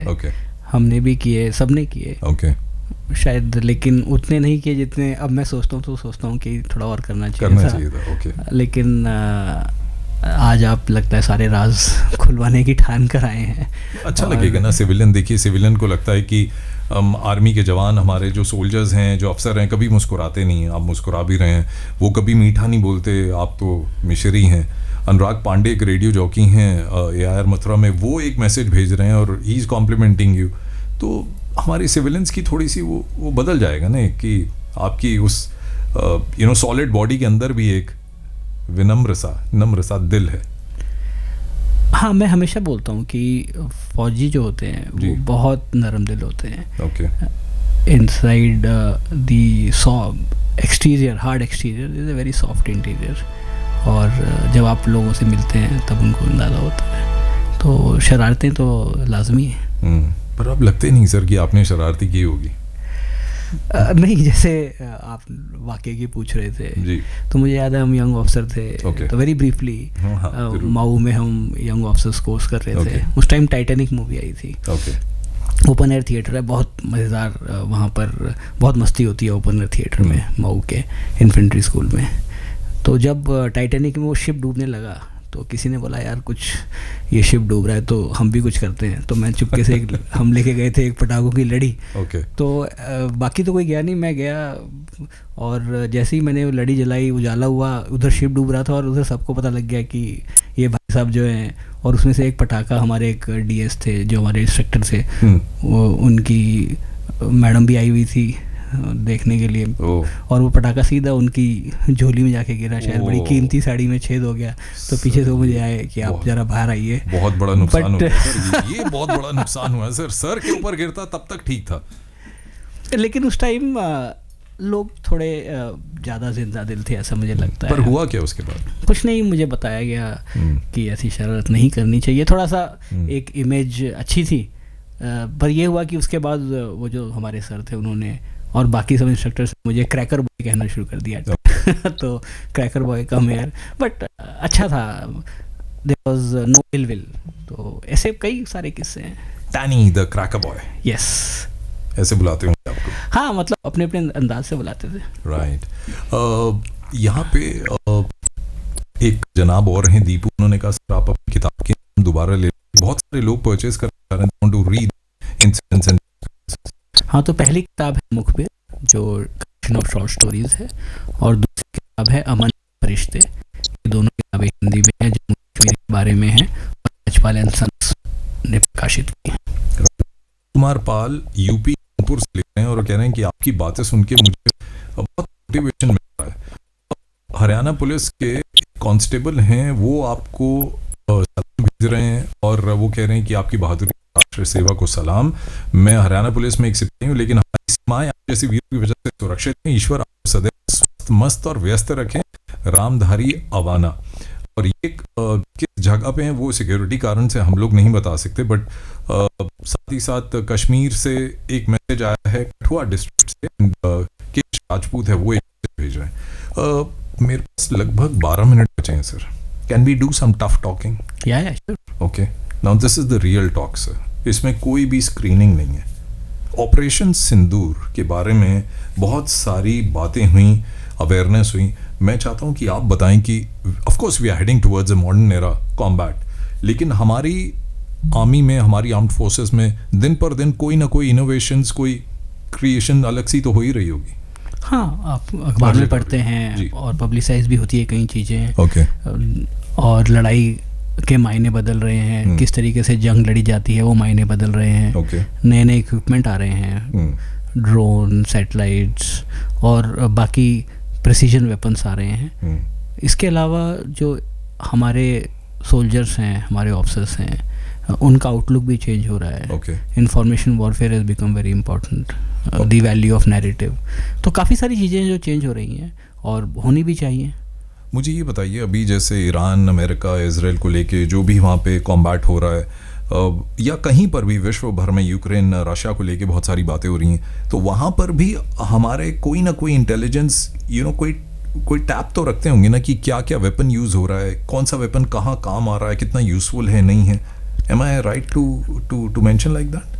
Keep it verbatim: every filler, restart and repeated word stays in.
okay. हमने भी किए, सबने किए okay. शायद, लेकिन उतने नहीं किए जितने अब मैं सोचता हूँ, तो सोचता हूँ कि थोड़ा और करना चाहिए करना था, चाहिए था okay. लेकिन आ, आज आप लगता है सारे राज खुलवाने की ठान कर आए हैं। अच्छा लगेगा ना सिविलियन, देखिए सिविलियन को लगता है कि um, आर्मी के जवान, हमारे जो सोल्जर्स हैं, जो अफसर हैं, कभी मुस्कुराते नहीं हैं, आप मुस्कुरा भी रहे हैं, वो कभी मीठा नहीं बोलते, आप तो मिशरी हैं। अनुराग पांडे एक रेडियो जॉकी हैं ए आर मथुरा में, वो एक मैसेज भेज रहे हैं और ही इज़ कॉम्प्लीमेंटिंग यू, तो हमारी सिविलियंस की थोड़ी सी वो वो बदल जाएगा ना, कि आपकी उस यू नो सॉलिड बॉडी के अंदर भी एक विनम्र सा नम्र सा दिल है। हाँ, मैं हमेशा बोलता हूँ कि फौजी जो होते हैं वो बहुत नरम दिल होते हैं। Okay. Inside the soft exterior, hard exterior is a very soft interior, और uh, जब आप लोगों से मिलते हैं तब उनको अंदाज़ा होता है। तो शरारतें तो लाजमी हैं। पर अब लगते नहीं सर कि आपने शरारती की होगी। Uh, नहीं, जैसे uh, आप वाकई की पूछ रहे थे जी, तो मुझे याद है हम यंग ऑफिसर थे, okay. तो वेरी ब्रीफली माऊ में हम यंग ऑफिसर्स कोर्स कर रहे okay. थे। उस टाइम टाइटैनिक मूवी आई थी, okay. ओपन एयर थिएटर है, बहुत मज़ेदार, वहाँ पर बहुत मस्ती होती है ओपन एयर थिएटर में माऊ के इन्फेंट्री स्कूल में। तो जब टाइटैनिक में वो शिप डूबने लगा तो किसी ने बोला यार कुछ ये शिप डूब रहा है तो हम भी कुछ करते हैं, तो मैं चुपके से एक हम लेके गए थे एक पटाखों की लड़ी। okay. तो आ, बाकी तो कोई गया नहीं, मैं गया और जैसे ही मैंने वो लड़ी जलाई, उजाला हुआ, उधर शिप डूब रहा था और उधर सबको पता लग गया कि ये भाई साहब जो हैं, और उसमें से एक पटाखा हमारे एक डीएस थे जो हमारे इंस्ट्रक्टर थे, वो उनकी मैडम भी आई हुई थी देखने के लिए, और वो पटाखा सीधा उनकी झोली में जाके गिरा, शायद बड़ी कीमती साड़ी में छेद हो गया। तो पीछे से मुझे आए कि आप जरा बाहर आइए। बहुत बड़ा नुकसान हुआ सर, ये बहुत बड़ा नुकसान हुआ सर। सर के ऊपर गिरता तब तक ठीक था, लेकिन उस टाइम लोग थोड़े ज़्यादा जिंदा दिल थे, ऐसा मुझे लगता है। पर हुआ क्या उसके बाद? कुछ नहीं, मुझे बताया गया कि ऐसी शरारत नहीं करनी चाहिए, थोड़ा सा एक इमेज अच्छी थी। पर ये हुआ कि उसके बाद वो जो हमारे सर थे उन्होंने और बाकी सब इंस्ट्रक्टर्स मुझे क्रैकर बॉय कहना शुरू कर दिया। तो cracker boy come here, but अच्छा था, there was no ill will. तो ऐसे कई सारे किस्से हैं। Taini the cracker boy, yes, ऐसे बुलाते होंगे आपको? हाँ, मतलब अपने अपने अंदाज से बुलाते थे। Right right. uh, यहाँ पे uh, एक जनाब और हैं दीपू, उन्होंने कहा सर आप अपनी किताब की दोबारा ले, बहुत सारे लोग परचेज कर रहे हैं टू रीड इंसिडेंट्स एंड। हाँ, तो पहली किताब है मुखबिर जो कलेक्शन ऑफ शॉर्ट स्टोरीज है, और दूसरी किताब है अमन फरिश्ते। ये दोनों किताबें हिंदी में हैं, जम्मू कश्मीर के बारे में हैं, और राजपाल एंड सन्स ने प्रकाशित की है। कुमार पाल यूपी कानपुर से लिख रहे हैं और कह रहे हैं कि आपकी बातें सुन के मुझे बहुत मोटिवेशन मिल रहा है। हरियाणा पुलिस के कांस्टेबल हैं, वो आपको सलाम भेज रहे हैं और वो कह रहे हैं कि आपकी बहादुरी, राष्ट्र सेवा को सलाम। मैं हरियाणा पुलिस में एक सिपाही हूँ, लेकिन हमारी सीमाएं आप जैसे वीरों की वजह से सुरक्षित हैं। ईश्वर आपको सदैव स्वस्थ, मस्त और व्यस्त रखें। रामधारी अवाना। और ये किस जगह पे हैं वो सिक्योरिटी कारण से हम लोग नहीं बता सकते, बट साथ ही साथ कश्मीर से एक मैसेज आया है, कठुआ डिस्ट्रिक्ट से के राजपूत है, वो एक मैसेज भेज रहे हैं। मेरे पास लगभग बारह मिनट बचे हैं sir. Can we do some tough talking? या या sure. Okay, now this is the real talk sir. इसमें कोई भी स्क्रीनिंग नहीं है। ऑपरेशन सिंदूर के बारे में बहुत सारी बातें हुई, अवेयरनेस हुई। मैं चाहता हूं कि आप बताएं कि of course we are heading towards a modern era combat, लेकिन हमारी आर्मी में, हमारी आर्म्ड फोर्सेस में दिन पर दिन कोई ना कोई इनोवेशंस, कोई क्रिएशन अलग सी तो हो ही रही होगी। हाँ, आप अखबार में पढ़ते हैं और पब्लिसाइज भी होती है कई चीज़ें। ओके। और लड़ाई के मायने बदल रहे हैं, किस तरीके से जंग लड़ी जाती है वो मायने बदल रहे हैं। okay. नए नए इक्विपमेंट आ रहे हैं, ड्रोन, सैटेलाइट्स और बाकी प्रिसीजन वेपन्स आ रहे हैं। इसके अलावा जो हमारे सोल्जर्स हैं, हमारे ऑफिसर्स हैं, उनका आउटलुक भी चेंज हो रहा है। Information warfare has become very important, the value of narrative. तो काफ़ी सारी चीज़ें जो चेंज हो रही हैं और होनी भी चाहिए। मुझे ये बताइए, अभी जैसे ईरान, अमेरिका, इजराइल को लेके जो भी वहाँ पे कॉम्बैट हो रहा है, या कहीं पर भी विश्व भर में यूक्रेन, रशिया को लेके बहुत सारी बातें हो रही हैं, तो वहाँ पर भी हमारे कोई ना कोई इंटेलिजेंस, यू नो, कोई कोई टैप तो रखते होंगे ना कि क्या क्या वेपन यूज़ हो रहा है, कौन सा वेपन कहाँ काम आ रहा है, कितना यूजफुल है, नहीं है। Am I right to to to mention like that?